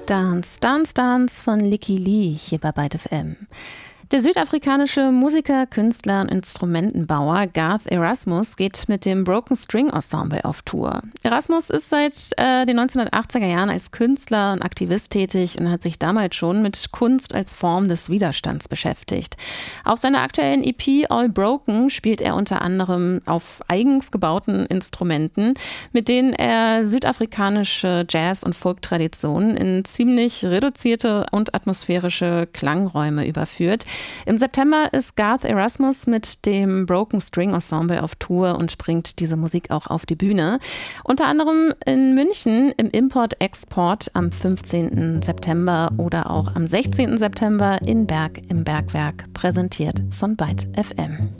Dance, Dance, Dance von Lykke Li hier bei Byte FM. Der südafrikanische Musiker, Künstler und Instrumentenbauer Garth Erasmus geht mit dem Broken String Ensemble auf Tour. Erasmus ist seit den 1980er Jahren als Künstler und Aktivist tätig und hat sich damals schon mit Kunst als Form des Widerstands beschäftigt. Auf seiner aktuellen EP All Broken spielt er unter anderem auf eigens gebauten Instrumenten, mit denen er südafrikanische Jazz- und Folk-Traditionen in ziemlich reduzierte und atmosphärische Klangräume überführt. Im September ist Garth Erasmus mit dem Broken String Ensemble auf Tour und bringt diese Musik auch auf die Bühne. Unter anderem in München im Import-Export am 15. September oder auch am 16. September in Berg im Bergwerk, präsentiert von Byte FM.